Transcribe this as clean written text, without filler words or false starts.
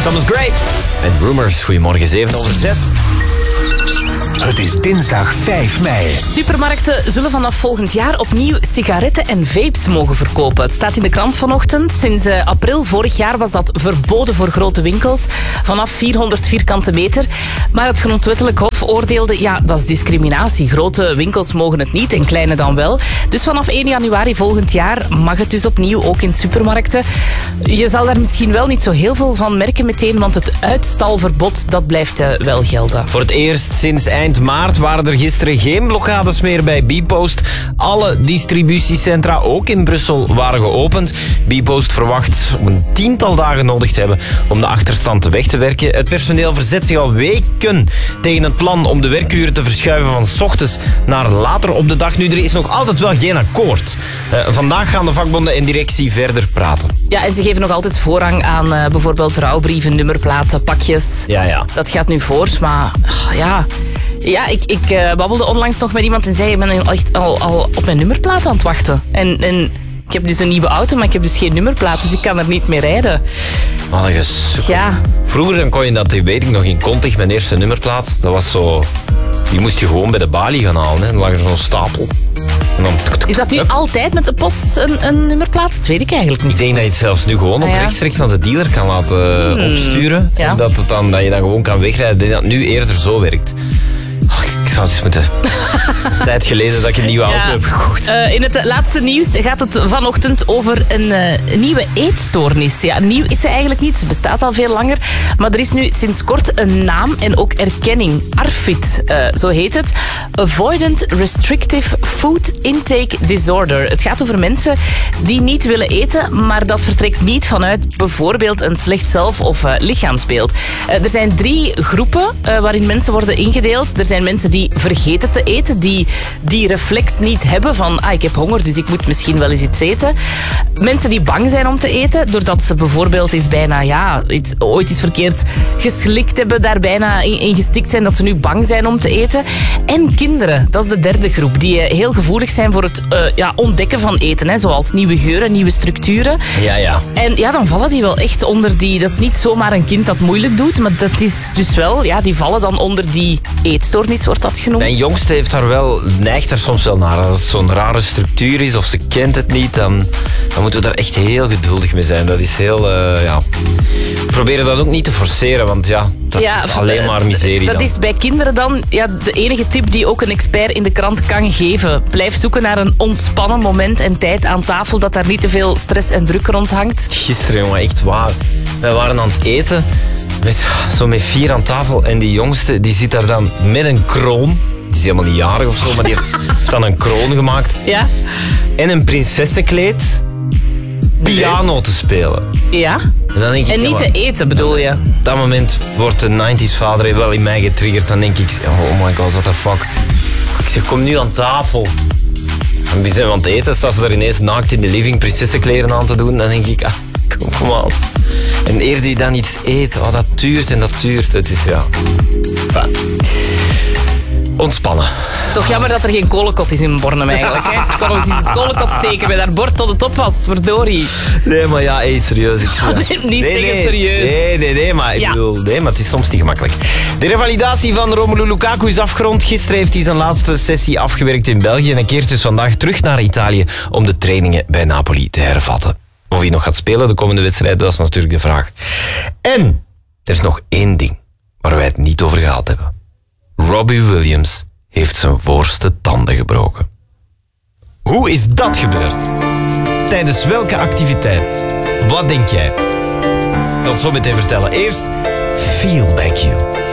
Thomas Gray en Rumors. Goedemorgen, 7:06. Het is dinsdag 5 mei. Supermarkten zullen vanaf volgend jaar opnieuw sigaretten en vapes mogen verkopen. Het staat in de krant vanochtend. Sinds april vorig jaar was dat verboden voor grote winkels. Vanaf 400 vierkante meter. Maar het grondwettelijk hof oordeelde, ja, dat is discriminatie. Grote winkels mogen het niet en kleine dan wel. Dus vanaf 1 januari volgend jaar mag het dus opnieuw, ook in supermarkten. Je zal daar misschien wel niet zo heel veel van merken meteen, want het uitstalverbod, dat blijft wel gelden. Voor het eerst sinds eind maart waren er gisteren geen blokkades meer bij Bpost. Alle distributiecentra, ook in Brussel, waren geopend. Bpost verwacht om een 10-tal dagen nodig te hebben om de achterstand weg te werken. Het personeel verzet zich al weken tegen het plan om de werkuren te verschuiven van 's ochtends naar later op de dag. Nu, er is nog altijd wel geen akkoord. Vandaag gaan de vakbonden en directie verder praten. Ja, en ze geven nog altijd voorrang aan bijvoorbeeld rouwbrieven, nummerplaten, pakjes. Ja. Dat gaat nu voor, maar ja... Ja, ik babbelde onlangs nog met iemand en zei, ik ben echt al op mijn nummerplaat aan het wachten. En ik heb dus een nieuwe auto, maar ik heb dus geen nummerplaat, dus ik kan er niet meer rijden. Wat een gesukkel. Ja. Vroeger dan kon je dat, weet ik nog, in Contig, mijn eerste nummerplaat. Dat was zo... Die moest je gewoon bij de balie gaan halen. Hè. Dan lag er zo'n stapel. En dan... Is dat nu altijd met de post een nummerplaat? Dat weet ik eigenlijk niet. Ik denk dat je het zelfs nu gewoon rechtstreeks naar de dealer kan laten opsturen. Ja. En dat je dan gewoon kan wegrijden. Ik denk dat het nu eerder zo werkt. Ik zou het eens moeten... Een tijd geleden dat ik een nieuwe auto heb gekocht. In het laatste nieuws gaat het vanochtend over een nieuwe eetstoornis. Ja, nieuw is ze eigenlijk niet. Ze bestaat al veel langer. Maar er is nu sinds kort een naam en ook erkenning. ARFID, zo heet het. Avoidant Restrictive Food Intake Disorder. Het gaat over mensen die niet willen eten, maar dat vertrekt niet vanuit bijvoorbeeld een slecht zelf- of lichaamsbeeld. Er zijn 3 groepen waarin mensen worden ingedeeld. Er zijn mensen die vergeten te eten, die reflex niet hebben van ik heb honger, dus ik moet misschien wel eens iets eten. Mensen die bang zijn om te eten, doordat ze bijvoorbeeld eens bijna ooit iets verkeerd geslikt hebben, daar bijna in gestikt zijn, dat ze nu bang zijn om te eten. En kinderen, dat is de 3e groep, die heel gevoelig zijn voor het ontdekken van eten, hè, zoals nieuwe geuren, nieuwe structuren. Ja. En ja, dan vallen die wel echt onder die... Dat is niet zomaar een kind dat moeilijk doet, maar dat is dus wel... Ja, die vallen dan onder die eetstoornis, wordt dat genoemd. Mijn jongste neigt daar soms wel naar. Als het zo'n rare structuur is of ze kent het niet, dan moeten we daar echt heel geduldig mee zijn. Dat is heel... We proberen dat ook niet te forceren, want dat is alleen maar miserie. Dat is bij kinderen dan de enige tip die ook een expert in de krant kan geven. Blijf zoeken naar een ontspannen moment en tijd aan tafel, dat daar niet te veel stress en druk rond hangt. Gisteren, jongen, echt waar. Wij waren aan het eten... Zo met 4 aan tafel en die jongste die zit daar dan met een kroon. Die is helemaal niet jarig of zo, maar die heeft dan een kroon gemaakt. Ja. En een prinsessenkleed piano te spelen. Ja. En, dan denk ik, en niet te eten, bedoel je? Op dat moment wordt de 90s vader wel in mij getriggerd. Dan denk ik, oh my god, what the fuck. Ik zeg, kom nu aan tafel. En wie zijn we aan het eten? Staan ze daar ineens naakt in de living prinsessenkleren aan te doen? Dan denk ik, kom aan. En eer die dan iets eet, dat duurt en dat duurt. Het is, ontspannen. Toch jammer dat er geen kolenkot is in Bornem eigenlijk. Hè? Ik kon ons eens het kolenkot steken bij dat bord tot het op was. Verdorie. Nee, maar serieus. Niet zeggen serieus. Nee, maar ik bedoel, maar het is soms niet gemakkelijk. De revalidatie van Romelu Lukaku is afgerond. Gisteren heeft hij zijn laatste sessie afgewerkt in België en hij keert dus vandaag terug naar Italië om de trainingen bij Napoli te hervatten. Of hij nog gaat spelen de komende wedstrijden, dat is natuurlijk de vraag. En er is nog 1 ding waar wij het niet over gehad hebben. Robbie Williams heeft zijn voorste tanden gebroken. Hoe is dat gebeurd? Tijdens welke activiteit? Wat denk jij? Ik zal het zo meteen vertellen. Eerst Feel Back You.